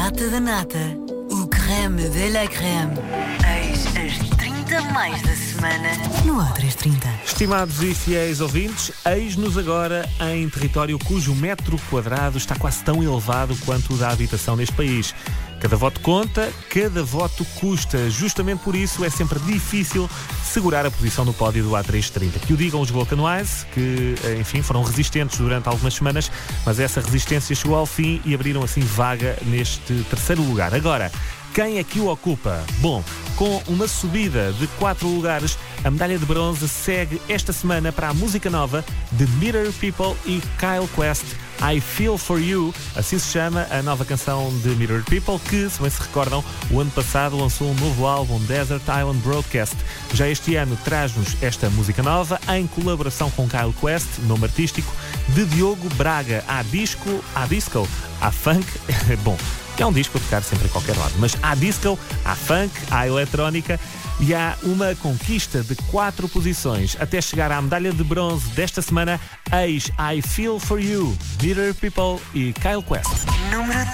nata da nata, o creme de la creme. Eis as 30 mais da semana no A330. Estimados e fiéis ouvintes, eis-nos agora em território cujo metro quadrado está quase tão elevado quanto o da habitação neste país. Cada voto conta, cada voto custa. Justamente por isso é sempre difícil segurar a posição no pódio do A330. Que o digam os Vulcanoise, que, enfim, foram resistentes durante algumas semanas, mas essa resistência chegou ao fim e abriram assim vaga neste terceiro lugar. Agora, quem é que o ocupa? Bom, com uma subida de 4 lugares, a medalha de bronze segue esta semana para a música nova de Mirror People e Kyle Quest, I Feel For You, assim se chama a nova canção de Mirror People, que, se bem se recordam, o ano passado lançou um novo álbum, Desert Island Broadcast. Já este ano traz-nos esta música nova, em colaboração com Kyle Quest, nome artístico, de Diogo Braga. Há disco, há disco, há funk, bom, é um disco a tocar sempre em qualquer lado, mas há disco, há funk, há eletrónica e há uma conquista de 4 posições até chegar à medalha de bronze desta semana. Eis I Feel For You, Mirror People e Kyle Quest. Número